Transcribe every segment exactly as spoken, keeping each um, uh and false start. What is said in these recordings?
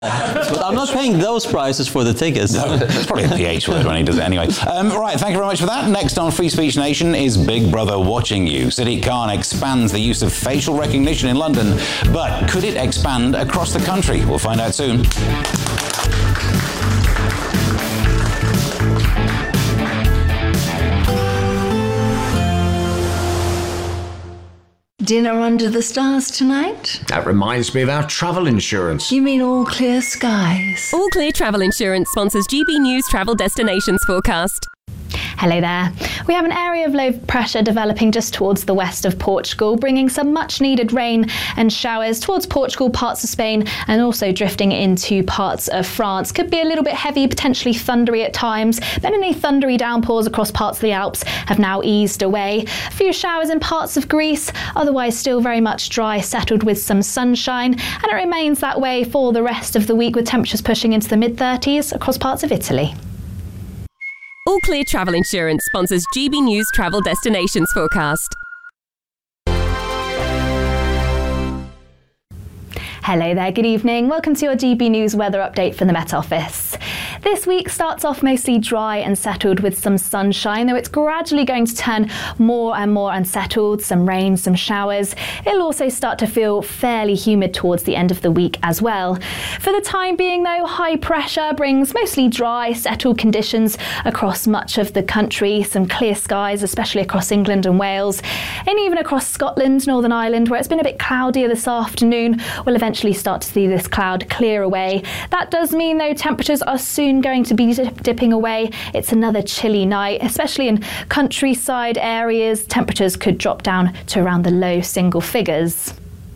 But I'm not paying those prices for the tickets. No, it's probably a P H word when he does it anyway. Um, right, thank you very much for that. Next on Free Speech Nation is Big Brother watching you. Sadiq Khan expands the use of facial recognition in London, but could it expand across the country? We'll find out soon. Dinner under the stars tonight? That reminds me of our travel insurance. You mean All Clear Skies? All Clear Travel Insurance sponsors G B News Travel Destinations Forecast. Hello there. We have an area of low pressure developing just towards the west of Portugal, bringing some much needed rain and showers towards Portugal, parts of Spain, and also drifting into parts of France. Could be a little bit heavy, potentially thundery at times, but any thundery downpours across parts of the Alps have now eased away. A few showers in parts of Greece, otherwise still very much dry, settled with some sunshine, and it remains that way for the rest of the week, with temperatures pushing into the mid thirties across parts of Italy. All Clear Travel Insurance sponsors G B News Travel Destinations Forecast. Hello there, good evening. Welcome to your G B News weather update from the Met Office. This week starts off mostly dry and settled with some sunshine, though it's gradually going to turn more and more unsettled, some rain, some showers. It'll also start to feel fairly humid towards the end of the week as well. For the time being though, high pressure brings mostly dry, settled conditions across much of the country, some clear skies, especially across England and Wales, and even across Scotland, Northern Ireland, where it's been a bit cloudier this afternoon. We'll eventually start to see this cloud clear away. That does mean though temperatures are soon going to be dip- dipping away. It's another chilly night, especially in countryside areas. Temperatures could drop down to around the low single figures.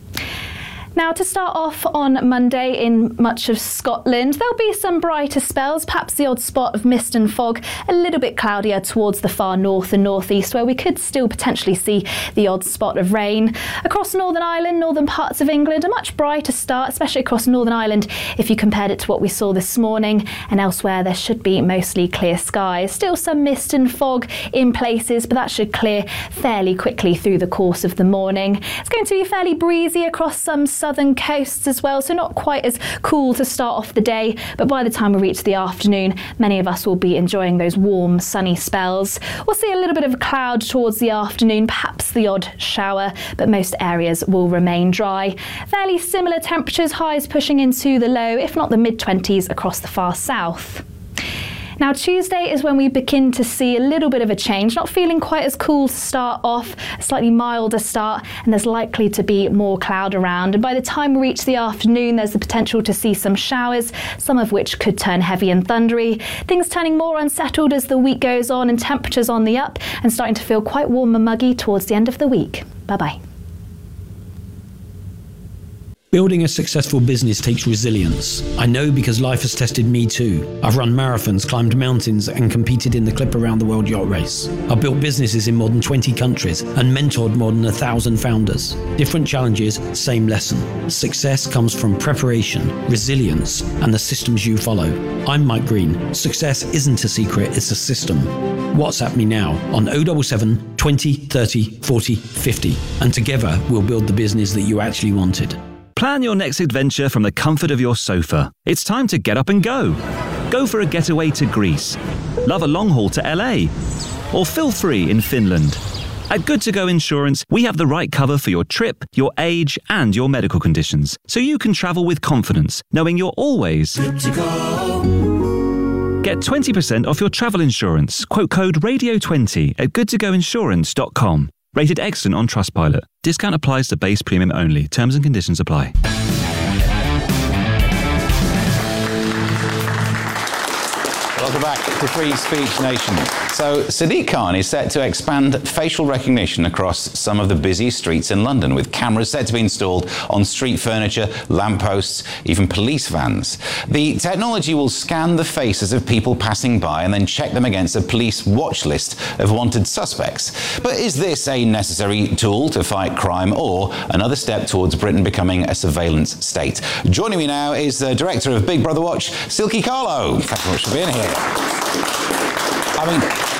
Now, to start off on Monday in much of Scotland, there'll be some brighter spells, perhaps the odd spot of mist and fog, a little bit cloudier towards the far north and northeast, where we could still potentially see the odd spot of rain. Across Northern Ireland, northern parts of England, a much brighter start, especially across Northern Ireland if you compared it to what we saw this morning, and elsewhere there should be mostly clear skies. Still some mist and fog in places, but that should clear fairly quickly through the course of the morning. It's going to be fairly breezy across some southern coasts as well, so not quite as cool to start off the day, but by the time we reach the afternoon, many of us will be enjoying those warm, sunny spells. We'll see a little bit of a cloud towards the afternoon, perhaps the odd shower, but most areas will remain dry. Fairly similar temperatures, highs pushing into the low, if not the mid-twenties across the far south. Now, Tuesday is when we begin to see a little bit of a change, not feeling quite as cool to start off, a slightly milder start, and there's likely to be more cloud around. And by the time we reach the afternoon, there's the potential to see some showers, some of which could turn heavy and thundery. Things turning more unsettled as the week goes on, and temperatures on the up and starting to feel quite warm and muggy towards the end of the week. Bye-bye. Building a successful business takes resilience. I know because life has tested me too. I've run marathons, climbed mountains, and competed in the Clip Around the World Yacht Race. I've built businesses in more than twenty countries and mentored more than a thousand founders. Different challenges, same lesson. Success comes from preparation, resilience, and the systems you follow. I'm Mike Green. Success isn't a secret, it's a system. WhatsApp me now on oh seven seven, twenty, thirty, forty, fifty, and together we'll build the business that you actually wanted. Plan your next adventure from the comfort of your sofa. It's time to get up and go. Go for a getaway to Greece. Love a long haul to L A. Or feel free in Finland. At Good To Go Insurance, we have the right cover for your trip, your age, and your medical conditions, so you can travel with confidence, knowing you're always good to go. Get twenty percent off your travel insurance. Quote code radio twenty at good to go insurance dot com. Rated excellent on Trustpilot. Discount applies to base premium only. Terms and conditions apply. Welcome back to Free Speech Nation. So, Sadiq Khan is set to expand facial recognition across some of the busy streets in London, with cameras set to be installed on street furniture, lampposts, even police vans. The technology will scan the faces of people passing by and then check them against a police watch list of wanted suspects. But is this a necessary tool to fight crime, or another step towards Britain becoming a surveillance state? Joining me now is the director of Big Brother Watch, Silkie Carlo. Thank you very much for being here. I mean,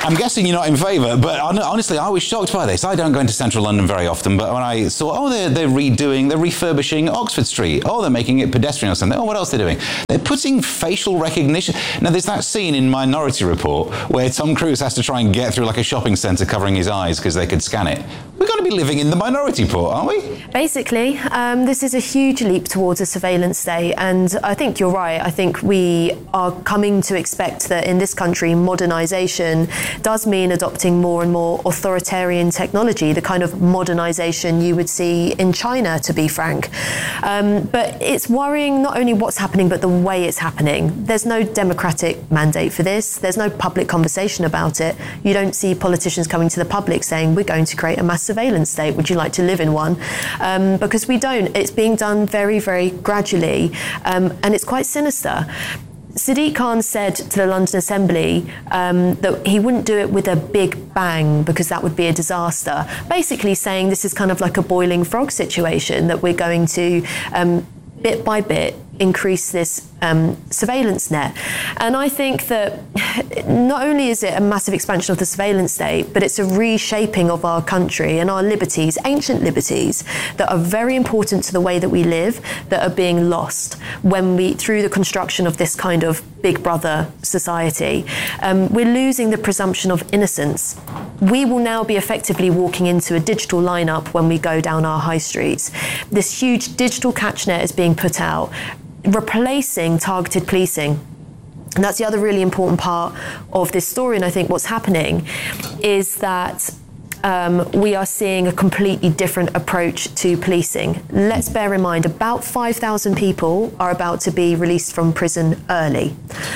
I'm guessing you're not in favour, but honestly, I was shocked by this. I don't go into central London very often, but when I saw, oh, they're, they're redoing, they're refurbishing Oxford Street. Oh, they're making it pedestrian or something. Oh, what else are they doing? They're putting facial recognition. Now, there's that scene in Minority Report where Tom Cruise has to try and get through like a shopping centre covering his eyes because they could scan it. We've got to be living in the Minority Report, aren't we? Basically, um, this is a huge leap towards a surveillance state, and I think you're right. I think we are coming to expect that in this country, modernisation does mean adopting more and more authoritarian technology, the kind of modernisation you would see in China, to be frank. Um, but it's worrying not only what's happening, but the way it's happening. There's no democratic mandate for this. There's no public conversation about it. You don't see politicians coming to the public saying, we're going to create a mass surveillance state. Would you like to live in one? Um, because we don't. It's being done very, very gradually, um, and it's quite sinister. Sadiq Khan said to the London Assembly um, that he wouldn't do it with a big bang because that would be a disaster. Basically saying this is kind of like a boiling frog situation, that we're going to um, bit by bit increase this um, surveillance net. And I think that not only is it a massive expansion of the surveillance state, but it's a reshaping of our country and our liberties, ancient liberties, that are very important to the way that we live, that are being lost when we, through the construction of this kind of Big Brother society. Um, we're losing the presumption of innocence. We will now be effectively walking into a digital lineup when we go down our high streets. This huge digital catch net is being put out, replacing targeted policing. And that's the other really important part of this story. And I think what's happening is that um, we are seeing a completely different approach to policing. Let's bear in mind, about five thousand people are about to be released from prison early.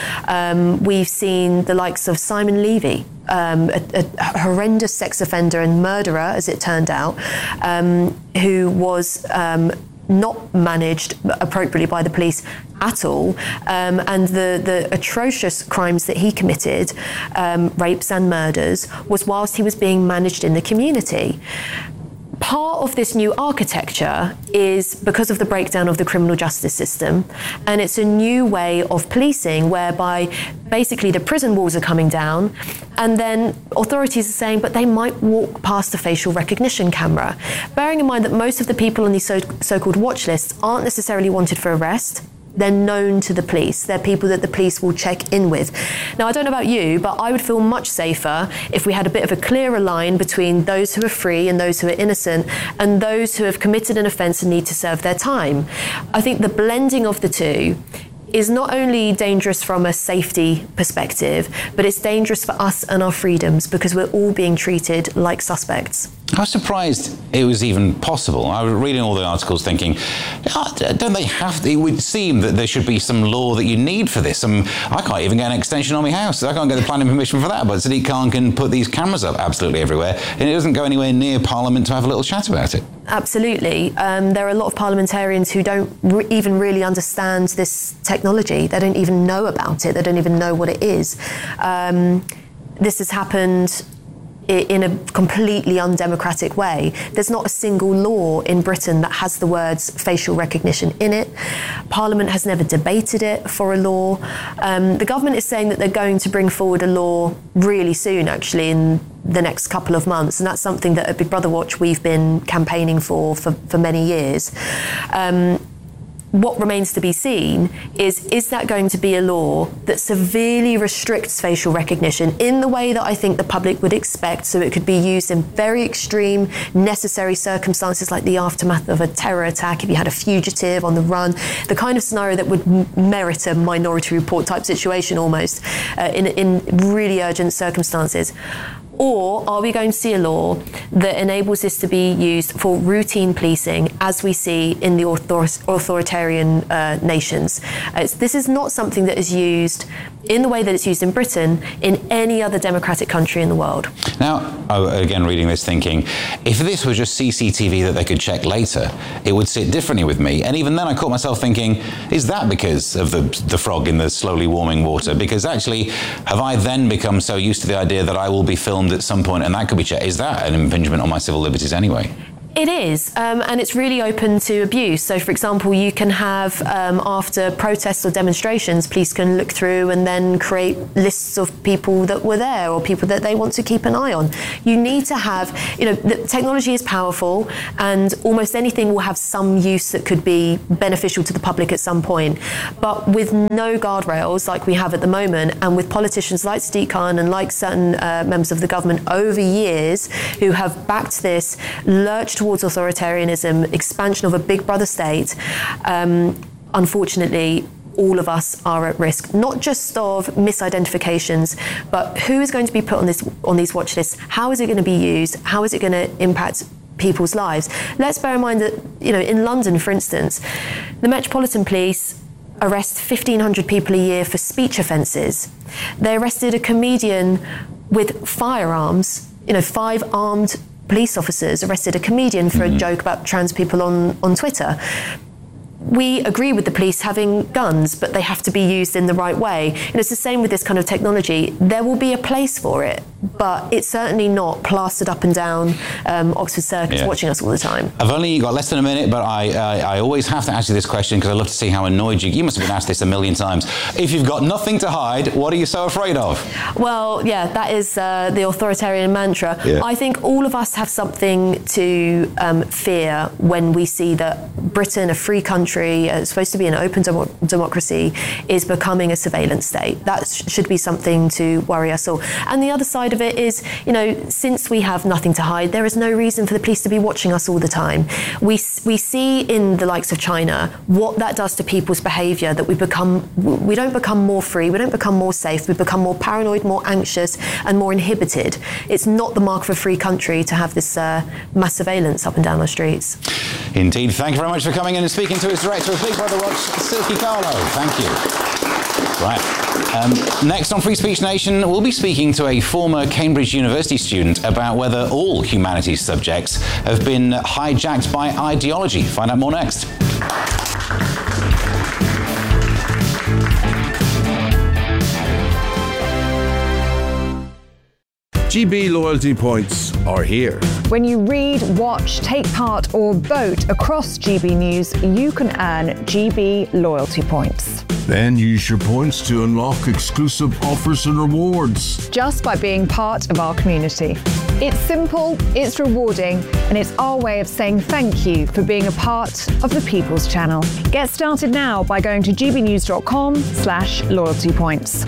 Um, we've seen the likes of Simon Levy, um, a, a horrendous sex offender and murderer, as it turned out, um, who was um, not managed appropriately by the police at all, um, and the, the atrocious crimes that he committed, um, rapes and murders, was whilst he was being managed in the community. Part of this new architecture is because of the breakdown of the criminal justice system, and it's a new way of policing whereby basically the prison walls are coming down, and then authorities are saying, but they might walk past the facial recognition camera. Bearing in mind that most of the people on these so- so-called watch lists aren't necessarily wanted for arrest. They're known to the police. They're people that the police will check in with. Now, I don't know about you, but I would feel much safer if we had a bit of a clearer line between those who are free and those who are innocent, and those who have committed an offence and need to serve their time. I think the blending of the two is not only dangerous from a safety perspective, but it's dangerous for us and our freedoms because we're all being treated like suspects. I was surprised it was even possible. I was reading all the articles thinking, oh, don't they have to? It would seem that there should be some law that you need for this. Um, I can't even get an extension on my house. I can't get the planning permission for that. But Sadiq Khan can put these cameras up absolutely everywhere, and it doesn't go anywhere near Parliament to have a little chat about it. Absolutely. Um, there are a lot of parliamentarians who don't re- even really understand this technology. They don't even know about it. They don't even know what it is. Um, this has happened in a completely undemocratic way. There's not a single law in Britain that has the words facial recognition in it. Parliament has never debated it for a law. Um, the government is saying that they're going to bring forward a law really soon, actually, in the next couple of months, and that's something that at Big Brother Watch we've been campaigning for for, for many years. Um, What remains to be seen is, is that going to be a law that severely restricts facial recognition in the way that I think the public would expect, so it could be used in very extreme, necessary circumstances like the aftermath of a terror attack, if you had a fugitive on the run, the kind of scenario that would m- merit a Minority Report type situation almost, uh, in, in really urgent circumstances? Or are we going to see a law that enables this to be used for routine policing, as we see in the author- authoritarian uh, nations? Uh, this is not something that is used in the way that it's used in Britain in any other democratic country in the world. Now, oh, again, reading this thinking, if this was just C C T V that they could check later, it would sit differently with me. And even then I caught myself thinking, is that because of the, the frog in the slowly warming water? Because actually, have I then become so used to the idea that I will be filmed at some point and that could be checked? Is that an impingement on my civil liberties anyway? It is, um, and it's really open to abuse. So, for example, you can have, um, after protests or demonstrations, police can look through and then create lists of people that were there or people that they want to keep an eye on. You need to have, you know, the technology is powerful, and almost anything will have some use that could be beneficial to the public at some point. But with no guardrails like we have at the moment, and with politicians like Sadiq Khan and like certain uh, members of the government over years who have backed this, lurched towards authoritarianism, expansion of a big brother state, um, unfortunately, all of us are at risk, not just of misidentifications, but who is going to be put on this on these watch lists? How is it going to be used? How is it going to impact people's lives? Let's bear in mind that, you know, in London, for instance, the Metropolitan Police arrest fifteen hundred people a year for speech offences. They arrested a comedian with firearms, you know, five armed police officers arrested a comedian for mm-hmm. a joke about trans people on, on Twitter. We agree with the police having guns, but they have to be used in the right way. And it's the same with this kind of technology. There will be a place for it, but it's certainly not plastered up and down um, Oxford Circus yeah. watching us all the time. I've only got less than a minute, but I uh, I always have to ask you this question because I love to see how annoyed you. You must have been asked this a million times. If you've got nothing to hide, what are you so afraid of? Well, yeah, that is uh, the authoritarian mantra. Yeah. I think all of us have something to um, fear when we see that Britain, a free country, Uh, supposed to be an open dem- democracy, is becoming a surveillance state. That sh- should be something to worry us all. And the other side of it is, you know, since we have nothing to hide, there is no reason for the police to be watching us all the time. We we see in the likes of China what that does to people's behaviour, that we become, we don't become more free, we don't become more safe, we become more paranoid, more anxious and more inhibited. It's not the mark of a free country to have this uh, mass surveillance up and down our streets. Indeed. Thank you very much for coming in and speaking to us. Director of Big Brother Watch, Silkie Carlo. Thank you. Right. Um, next on Free Speech Nation, we'll be speaking to a former Cambridge University student about whether all humanities subjects have been hijacked by ideology. Find out more next. G B loyalty points are here. When you read, watch, take part or vote across G B News, you can earn G B loyalty points. Then use your points to unlock exclusive offers and rewards. Just by being part of our community. It's simple, it's rewarding, and it's our way of saying thank you for being a part of the People's Channel. Get started now by going to gbnews.com slash loyalty points.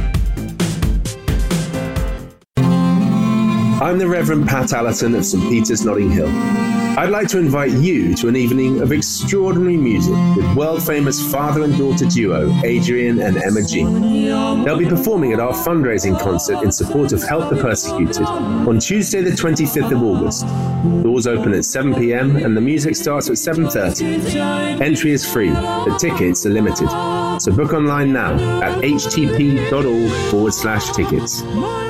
I'm the Reverend Pat Allerton of St Peter's, Notting Hill. I'd like to invite you to an evening of extraordinary music with world-famous father and daughter duo Adrian and Emma G. They'll be performing at our fundraising concert in support of Help the Persecuted on Tuesday the twenty-fifth of August. Doors open at seven p.m. and the music starts at seven thirty. Entry is free, but tickets are limited. So book online now at htp.org forward slash tickets.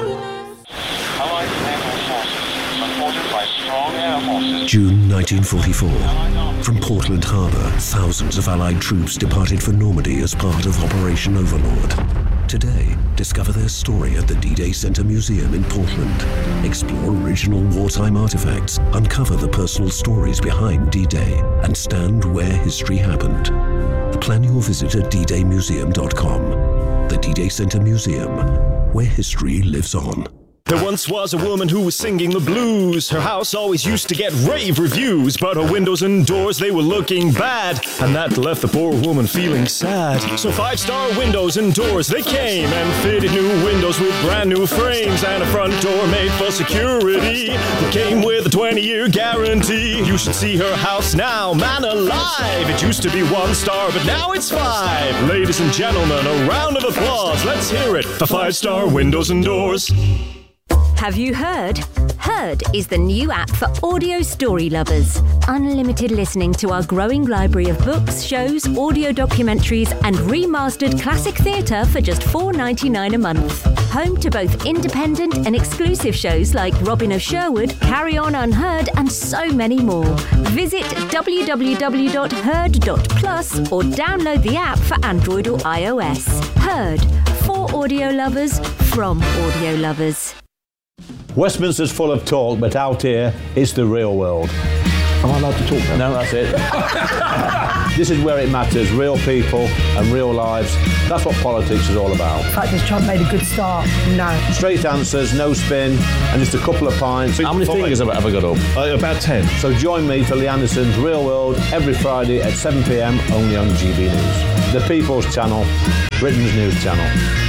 June nineteen forty-four. From Portland Harbour, thousands of Allied troops departed for Normandy as part of Operation Overlord. Today, discover their story at the D-Day Center Museum in Portland. Explore original wartime artifacts, uncover the personal stories behind D-Day, and stand where history happened. Plan your visit at d day museum dot com. The D-Day Center Museum, where history lives on. There once was a woman who was singing the blues. Her house always used to get rave reviews, but her windows and doors, they were looking bad, and that left the poor woman feeling sad. So five-star windows and doors, they came and fitted new windows with brand new frames and a front door made for security. It came with a twenty-year guarantee. You should see her house now, man alive. It used to be one star, but now it's five. Ladies and gentlemen, a round of applause. Let's hear it for five-star windows and doors. Have you heard? Heard is the new app for audio story lovers. Unlimited listening to our growing library of books, shows, audio documentaries, and remastered classic theatre for just four dollars and ninety-nine cents a month. Home to both independent and exclusive shows like Robin of Sherwood, Carry On Unheard, and so many more. Visit w w w dot heard dot plus or download the app for Android or iOS. Heard, for audio lovers, from audio lovers. Westminster's full of talk, but out here, it's the real world. Am I allowed to talk now? No, that's it. This is where it matters, real people and real lives. That's what politics is all about. The fact is Trump made a good start. No. Straight answers, no spin, and just a couple of pints. How many fingers have I ever got up? Uh, about ten. So join me for Lee Anderson's Real World every Friday at seven p m only on G B News. The People's Channel, Britain's news channel.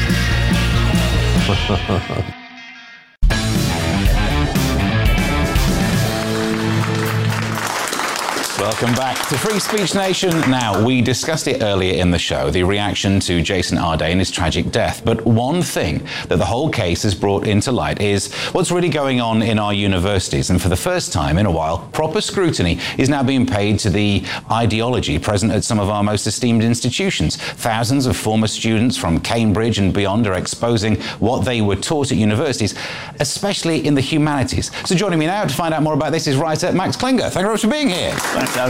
Welcome back to Free Speech Nation. Now, we discussed it earlier in the show, the reaction to Jason Arday and his tragic death. But one thing that the whole case has brought into light is what's really going on in our universities. And for the first time in a while, proper scrutiny is now being paid to the ideology present at some of our most esteemed institutions. Thousands of former students from Cambridge and beyond are exposing what they were taught at universities, especially in the humanities. So joining me now to find out more about this is writer Max Klinger. Thank you very much for being here. So,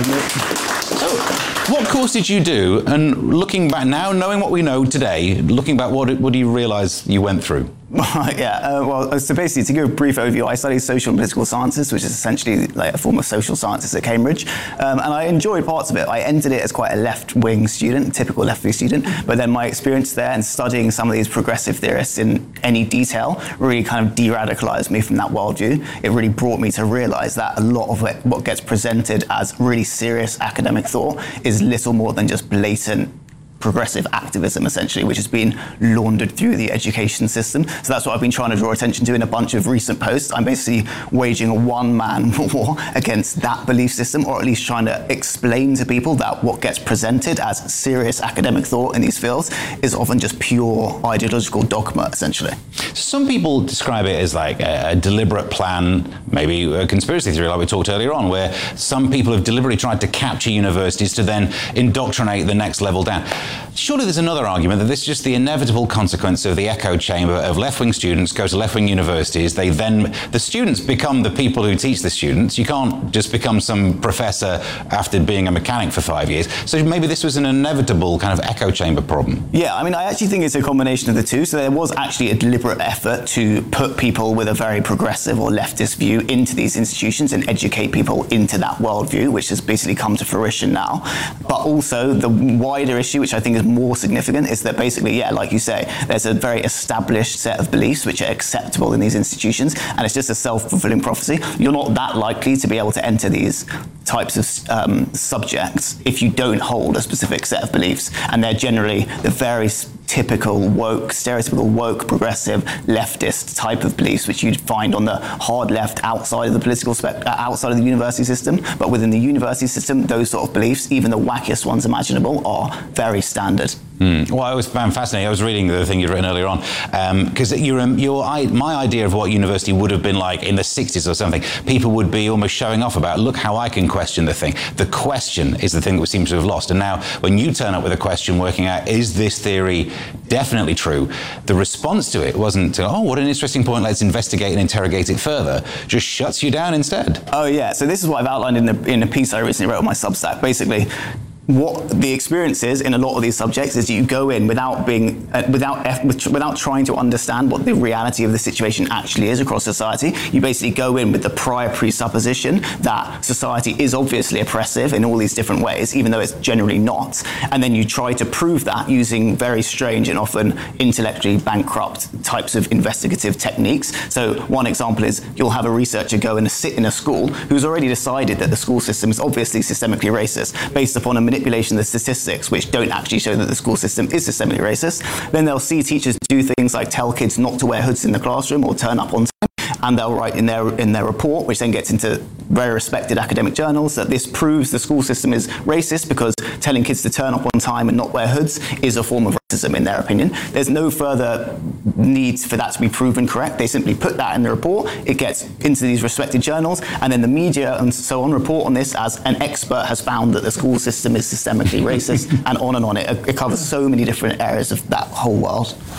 what course did you do? And looking back now, knowing what we know today, looking back, what, what do you realise you went through? yeah, uh, well, so basically, to give a brief overview, I studied social and political sciences, which is essentially like a form of social sciences at Cambridge, um, and I enjoyed parts of it. I entered it as quite a left-wing student, typical left-wing student, but then my experience there and studying some of these progressive theorists in any detail really kind of de-radicalised me from that worldview. It really brought me to realise that a lot of it, what gets presented as really serious academic thought is little more than just blatant progressive activism, essentially, which has been laundered through the education system. So that's what I've been trying to draw attention to in a bunch of recent posts. I'm basically waging a one-man war against that belief system, or at least trying to explain to people that what gets presented as serious academic thought in these fields is often just pure ideological dogma, essentially. Some people describe it as like a, a deliberate plan, maybe a conspiracy theory like we talked earlier on, where some people have deliberately tried to capture universities to then indoctrinate the next level down. Surely there's another argument that this is just the inevitable consequence of the echo chamber of left-wing students go to left-wing universities. They then, the students become the people who teach the students. You can't just become some professor after being a mechanic for five years. So maybe this was an inevitable kind of echo chamber problem. Yeah, I mean, I actually think it's a combination of the two. So there was actually a deliberate effort to put people with a very progressive or leftist view into these institutions and educate people into that worldview, which has basically come to fruition now. But also the wider issue, which I think is more significant, is that basically, yeah, like you say, there's a very established set of beliefs which are acceptable in these institutions, and it's just a self-fulfilling prophecy. You're not that likely to be able to enter these types of um, subjects if you don't hold a specific set of beliefs, and they're generally the very typical woke, stereotypical woke, progressive, leftist type of beliefs which you'd find on the hard left outside of the political spectrum, uh, outside of the university system. But within the university system, those sort of beliefs, even the wackiest ones imaginable, are very standard. Mm. Well, I was found fascinating. I was reading the thing you'd written earlier on, because um, your, your, my idea of what university would have been like in the sixties or something, people would be almost showing off about, look how I can question the thing. The question is the thing that we seem to have lost. And now when you turn up with a question working out, is this theory definitely true? The response to it wasn't, oh, what an interesting point, let's investigate and interrogate it further. Just shuts you down instead. Oh, yeah. So this is what I've outlined in, the, in a piece I recently wrote on my Substack. Basically, what the experience is in a lot of these subjects is you go in without being, uh, without eff- without trying to understand what the reality of the situation actually is across society. You basically go in with the prior presupposition that society is obviously oppressive in all these different ways, even though it's generally not. And then you try to prove that using very strange and often intellectually bankrupt types of investigative techniques. So one example is you'll have a researcher go and sit in a school who's already decided that the school system is obviously systemically racist based upon a manipulation of the statistics which don't actually show that the school system is systemically racist. Then they'll see teachers do things like tell kids not to wear hoods in the classroom or turn up on time, and they'll write in their in their report, which then gets into very respected academic journals, that this proves the school system is racist because telling kids to turn up on time and not wear hoods is a form of racism in their opinion. There's no further need for that to be proven correct. They simply put that in the report, it gets into these respected journals, and then the media and so on report on this as an expert has found that the school system is systemically racist, and on and on. It, it covers so many different areas of that whole world.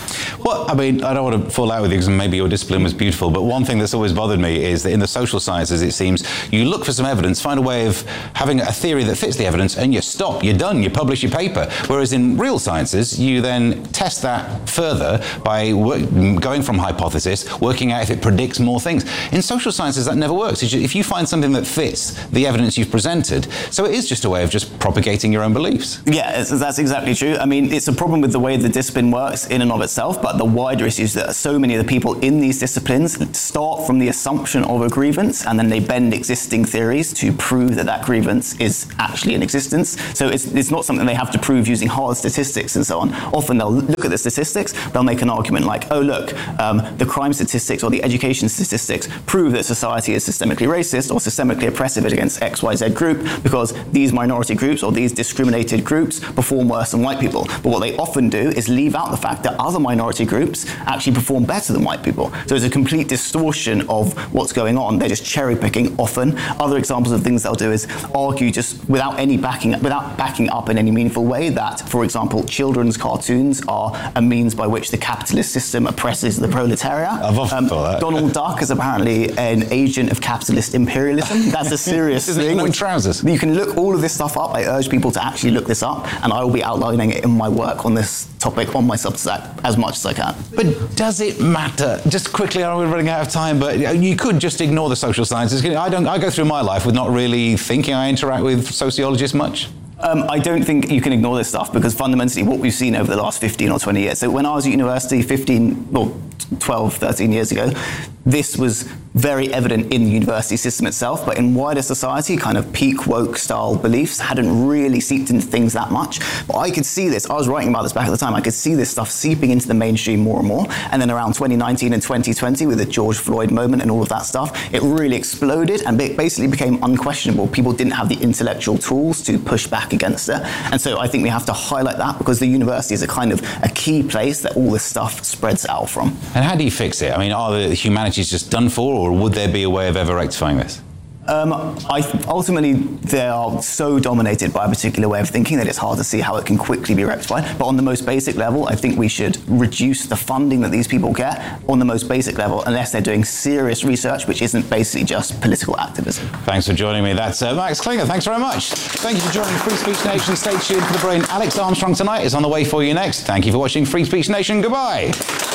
Well, I mean, I don't want to fall out with you because maybe your discipline was beautiful, but one thing that's always bothered me is that in the social sciences, it seems you look for some evidence, find a way of having a theory that fits the evidence, and you stop, you're done, you publish your paper. Whereas in real sciences, you then test that further by work, going from hypothesis, working out if it predicts more things. In social sciences, that never works. If you find something that fits the evidence you've presented, so it is just a way of just propagating your own beliefs. Yeah, it's, that's exactly true. I mean, it's a problem with the way the discipline works in and of itself, but the wider issue is that so many of the people in these disciplines start from the assumption of a grievance, and then they bend existing theories to prove that that grievance is actually in existence. So it's, it's not something they have to prove using hard statistics and so on. Often they'll look at the statistics, they'll make an argument like, oh look, um, the crime statistics or the education statistics prove that society is systemically racist or systemically oppressive against X Y Z group because these minority groups or these discriminated groups perform worse than white people. But what they often do is leave out the fact that other minority groups actually perform better than white people. So it's a complete distortion of what's going on. They're just cherry picking often. Other examples of things they'll do is argue just without any backing, without backing up in any meaningful way that, for example, children's cartoons are a means by which the capitalist system oppresses the proletariat. I've often Um, thought that. Donald Duck is apparently an agent of capitalist imperialism. That's a serious Isn't it thing. in trousers? You can look all of this stuff up. I urge people to actually look this up, and I will be outlining it in my work on this topic on my Substack as much as I can. But does it matter? Just quickly, I know we're running out of time, but you could just ignore the social sciences. I don't. I go through my life with not really thinking I interact with sociologists much. Um, I don't think you can ignore this stuff because fundamentally what we've seen over the last fifteen or twenty years. So when I was at university fifteen, well, twelve, thirteen years ago, this was very evident in the university system itself, but in wider society, kind of peak woke style beliefs hadn't really seeped into things that much. But I could see this, I was writing about this back at the time, I could see this stuff seeping into the mainstream more and more. And then around twenty nineteen and twenty twenty with the George Floyd moment and all of that stuff, it really exploded and it basically became unquestionable. People didn't have the intellectual tools to push back against it. And so I think we have to highlight that because the university is a kind of a key place that all this stuff spreads out from. And how do you fix it? I mean, are the humanities just done for, or would there be a way of ever rectifying this? Um, I ultimately, they are so dominated by a particular way of thinking that it's hard to see how it can quickly be rectified. But on the most basic level, I think we should reduce the funding that these people get on the most basic level, unless they're doing serious research, which isn't basically just political activism. Thanks for joining me. That's uh, Max Klinger. Thanks very much. Thank you for joining Free Speech Nation. Stay tuned for the brain. Alex Armstrong tonight is on the way for you next. Thank you for watching Free Speech Nation. Goodbye.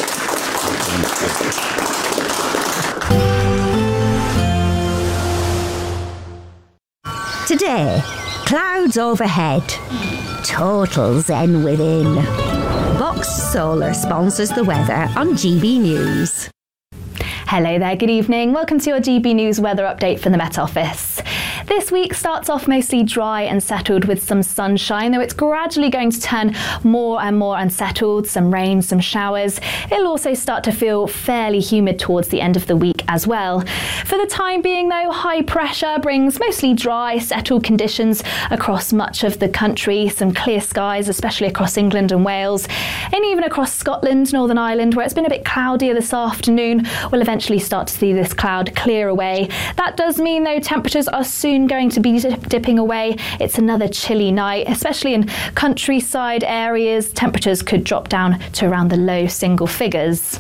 Today, clouds overhead, total zen within. Box Solar sponsors the weather on G B News. Hello there, good evening. Welcome to your G B News weather update from the Met Office. This week starts off mostly dry and settled with some sunshine, though it's gradually going to turn more and more unsettled, some rain, some showers. It'll also start to feel fairly humid towards the end of the week as well. For the time being though, high pressure brings mostly dry, settled conditions across much of the country, some clear skies, especially across England and Wales, and even across Scotland, Northern Ireland, where it's been a bit cloudier this afternoon. We'll eventually start to see this cloud clear away. That does mean though temperatures are soon going to be dip- dipping away. It's another chilly night, especially in countryside areas. Temperatures could drop down to around the low single figures.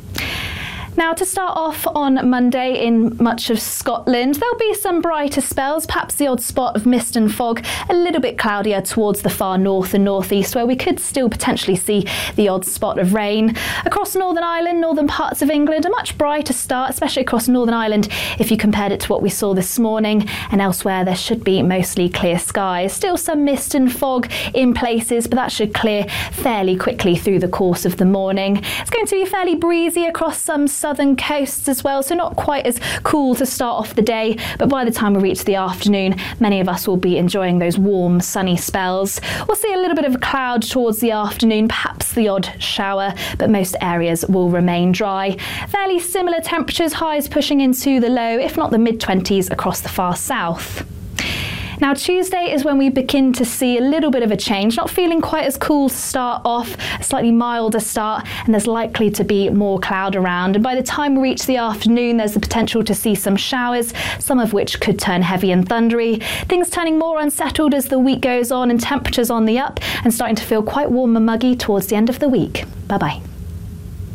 Now, to start off on Monday in much of Scotland, there'll be some brighter spells, perhaps the odd spot of mist and fog, a little bit cloudier towards the far north and northeast, where we could still potentially see the odd spot of rain. Across Northern Ireland, northern parts of England, a much brighter start, especially across Northern Ireland if you compared it to what we saw this morning, and elsewhere there should be mostly clear skies. Still some mist and fog in places, but that should clear fairly quickly through the course of the morning. It's going to be fairly breezy across some southern coasts as well, so not quite as cool to start off the day, but by the time we reach the afternoon, many of us will be enjoying those warm, sunny spells. We'll see a little bit of a cloud towards the afternoon, perhaps the odd shower, but most areas will remain dry. Fairly similar temperatures, highs pushing into the low, if not the mid twenties across the far south. Now, Tuesday is when we begin to see a little bit of a change, not feeling quite as cool to start off, a slightly milder start, and there's likely to be more cloud around. And by the time we reach the afternoon, there's the potential to see some showers, some of which could turn heavy and thundery. Things turning more unsettled as the week goes on, and temperatures on the up, and starting to feel quite warm and muggy towards the end of the week. Bye-bye.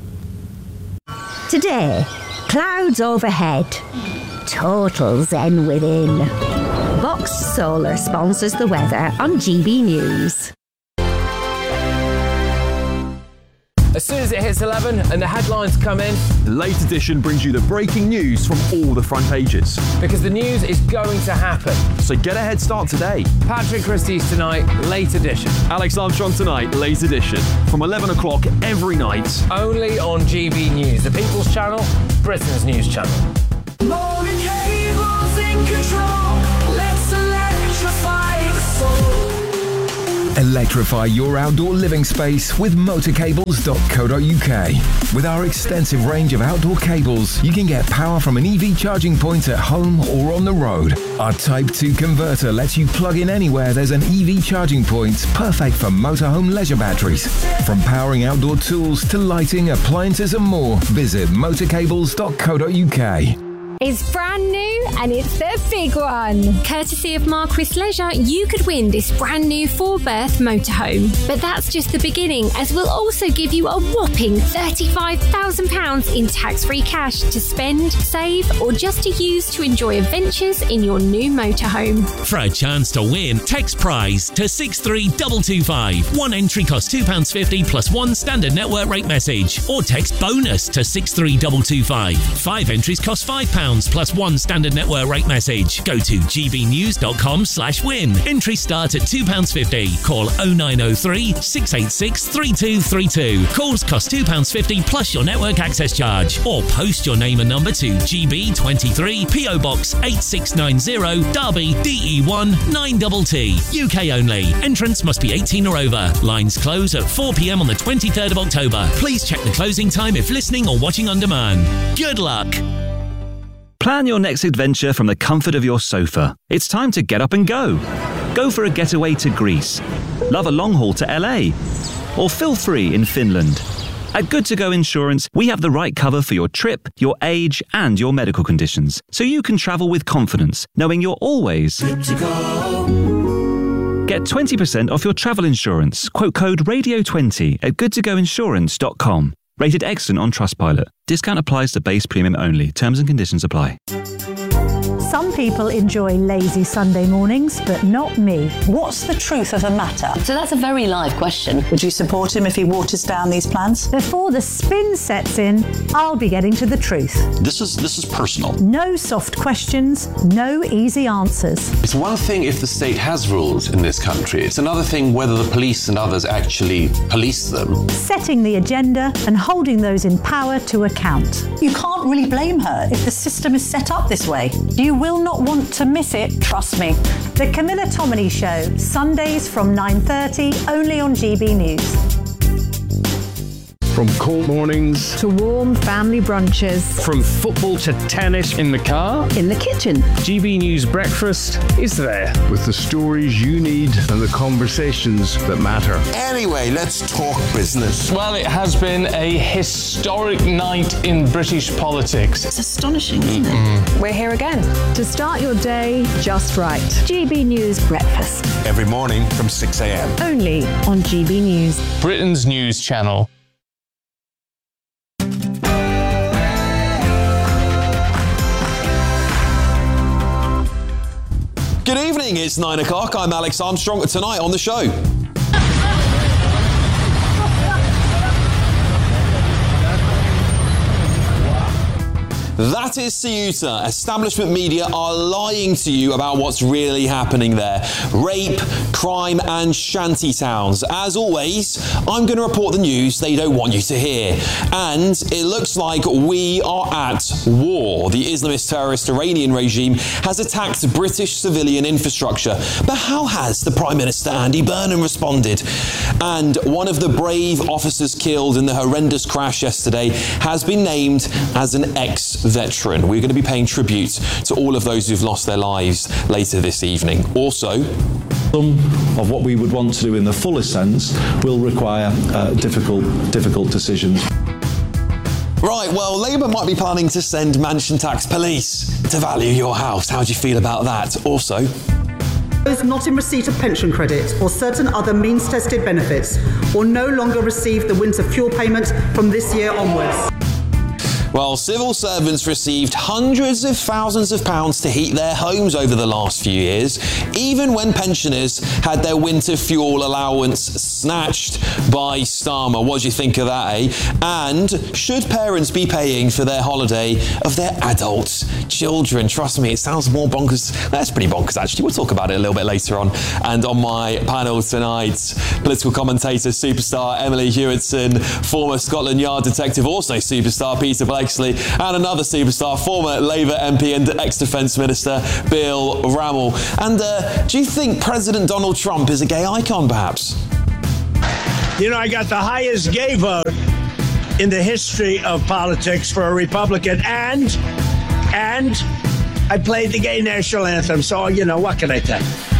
Today, clouds overhead. Total zen within. Vox Solar sponsors the weather on G B News. As soon as it hits eleven and the headlines come in, the Late Edition brings you the breaking news from all the front pages. Because the news is going to happen. So get a head start today. Patrick Christie's tonight, Late Edition. Alex Armstrong tonight, Late Edition. From eleven o'clock every night. Only on G B News, the People's Channel, Britain's news channel. Molded cables in control. Let's electrify the soul. Electrify your outdoor living space with motor cables dot co dot U K. With our extensive range of outdoor cables, you can get power from an E V charging point at home or on the road. Our Type two converter lets you plug in anywhere there's an E V charging point, perfect for motorhome leisure batteries. From powering outdoor tools to lighting, appliances and more, visit motor cables dot co dot U K. It's brand new and it's the big one. Courtesy of Marquis Leisure, you could win this brand new four-berth motorhome. But that's just the beginning, as we'll also give you a whopping thirty-five thousand pounds in tax-free cash to spend, save, or just to use to enjoy adventures in your new motorhome. For a chance to win, text prize to six three two two five. One entry costs two pounds fifty plus one standard network rate message. Or text bonus to six three two two five. Five entries cost five pounds plus one standard network rate message. Go to g b news dot com slash win. Entry start at two pounds fifty. Call oh nine oh three, six eight six, three two three two. Calls cost two pounds fifty plus your network access charge. Or post your name and number to G B twenty-three, P O Box eight six nine zero, Derby, D E one nine T T. U K only. Entrance must be eighteen or over. Lines close at four p m on the twenty-third of October. Please check the closing time if listening or watching on demand. Good luck. Plan your next adventure from the comfort of your sofa. It's time to get up and go. Go for a getaway to Greece. Love a long haul to L A. Or feel free in Finland. At Good To Go Insurance, we have the right cover for your trip, your age, and your medical conditions, so you can travel with confidence, knowing you're always good to go. Get twenty percent off your travel insurance. Quote code radio twenty at good to go insurance dot com. Rated excellent on Trustpilot. Discount applies to base premium only. Terms and conditions apply. Some people enjoy lazy Sunday mornings, but not me. What's the truth of the matter? So that's a very live question. Would you support him if he waters down these plans? Before the spin sets in, I'll be getting to the truth. This is this is personal. No soft questions, no easy answers. It's one thing if the state has rules in this country. It's another thing whether the police and others actually police them. Setting the agenda and holding those in power to account. You can't really blame her if the system is set up this way. You will not want to miss it, trust me. The Camilla Tominey Show, Sundays from nine thirty, only on G B News. From cold mornings to warm family brunches. From football to tennis in the car. In the kitchen. G B News Breakfast is there. With the stories you need and the conversations that matter. Anyway, let's talk business. Well, it has been a historic night in British politics. It's astonishing, isn't it? We're here again to start your day just right. G B News Breakfast. Every morning from six a m. Only on G B News. Britain's news channel. Good evening, it's nine o'clock. I'm Alex Armstrong. Tonight on the show. That is Ceuta. Establishment media are lying to you about what's really happening there. Rape, crime and shanty towns. As always, I'm going to report the news they don't want you to hear. And it looks like we are at war. The Islamist terrorist Iranian regime has attacked British civilian infrastructure. But how has the Prime Minister Andy Burnham responded? And one of the brave officers killed in the horrendous crash yesterday has been named as an ex veteran. We're going to be paying tribute to all of those who've lost their lives later this evening. Also, some of what we would want to do in the fullest sense will require uh, difficult, difficult decisions. Right, well, Labour might be planning to send mansion tax police to value your house. How do you feel about that? Also, those not in receipt of pension credit or certain other means-tested benefits will no longer receive the winter fuel payment from this year onwards. Well, civil servants received hundreds of thousands of pounds to heat their homes over the last few years, even when pensioners had their winter fuel allowance snatched by Starmer. What do you think of that, eh? And should parents be paying for their holiday of their adult children? Trust me, it sounds more bonkers. That's pretty bonkers, actually. We'll talk about it a little bit later on. And on my panel tonight, political commentator, superstar Emily Hewitson, former Scotland Yard detective, also superstar Peter Blakeslee, and another superstar, former Labour M P and ex-Defence Minister Bill Rammell. And uh, do you think President Donald Trump is a gay icon, perhaps? You know, I got the highest gay vote in the history of politics for a Republican, and, and I played the gay national anthem, so, you know, what can I tell you?